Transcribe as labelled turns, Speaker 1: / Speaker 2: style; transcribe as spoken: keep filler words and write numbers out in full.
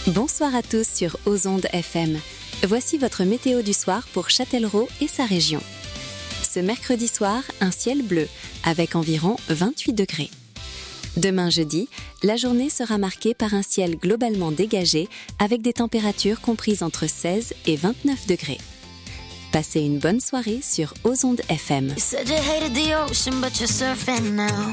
Speaker 1: Bonsoir à tous sur Ozonde F M. Voici votre météo du soir pour Châtellerault et sa région. Ce mercredi soir, un ciel bleu avec environ vingt-huit degrés. Demain jeudi, la journée sera marquée par un ciel globalement dégagé avec des températures comprises entre seize et vingt-neuf degrés. Passez une bonne soirée sur Ozonde F M.